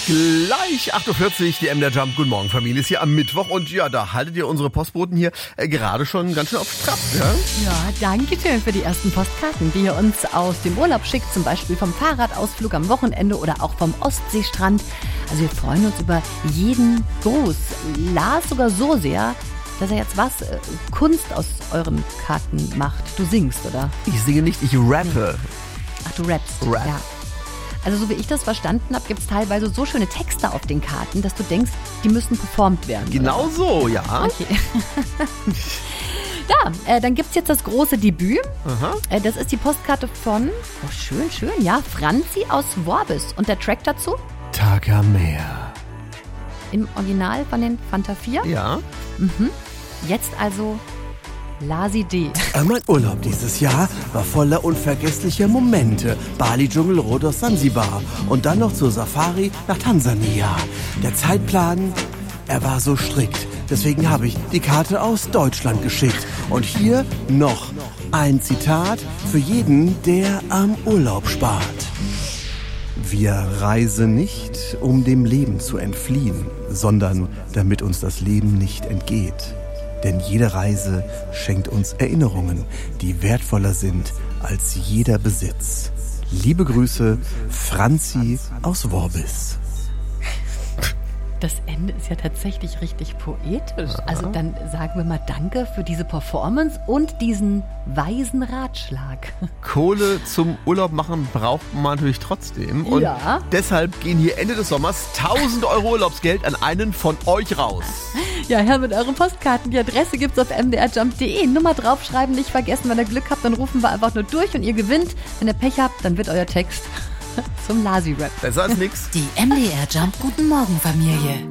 Gleich 8.40 Uhr, die MDR Jump. Guten Morgen, Familie, ist hier am Mittwoch. Und ja, da haltet ihr unsere Postboten hier gerade schon ganz schön auf Trab. Ja? Ja, danke schön für die ersten Postkarten, die ihr uns aus dem Urlaub schickt. Zum Beispiel vom Fahrradausflug am Wochenende oder auch vom Ostseestrand. Also wir freuen uns über jeden Gruß. Lars sogar so sehr, dass er jetzt Kunst aus euren Karten macht. Du singst, oder? Ich singe nicht, ich rappe. Ach, du rappst. Rap. Ja. Also so wie ich das verstanden habe, gibt es teilweise so schöne Texte auf den Karten, dass du denkst, die müssten performt werden. Genau so, ja. Okay. Ja, dann gibt es jetzt das große Debüt. Aha. Das ist die Postkarte von, schön, ja, Franzi aus Worbis. Und der Track dazu? Tag am Meer. Im Original von den Fanta 4. Ja. Jetzt also Lasi D. Mein Urlaub dieses Jahr war voller unvergesslicher Momente. Bali, Dschungel, Rhodos, Sansibar und dann noch zur Safari nach Tansania. Der Zeitplan, er war so strikt. Deswegen habe ich die Karte aus Deutschland geschickt. Und hier noch ein Zitat für jeden, der am Urlaub spart. Wir reisen nicht, um dem Leben zu entfliehen, sondern damit uns das Leben nicht entgeht. Denn jede Reise schenkt uns Erinnerungen, die wertvoller sind als jeder Besitz. Liebe Grüße, Franzi aus Worbis. Das Ende ist ja tatsächlich richtig poetisch. Also dann sagen wir mal Danke für diese Performance und diesen weisen Ratschlag. Kohle zum Urlaub machen braucht man natürlich trotzdem. Und Ja. deshalb gehen hier Ende des Sommers 1.000 € Urlaubsgeld an einen von euch raus. Ja, her mit euren Postkarten. Die Adresse gibt's auf mdrjump.de. Nummer draufschreiben, nicht vergessen. Wenn ihr Glück habt, dann rufen wir einfach nur durch und ihr gewinnt. Wenn ihr Pech habt, dann wird euer Text zum Lasi-Rap. Besser als nix. Die MDR Jump Guten Morgen Familie.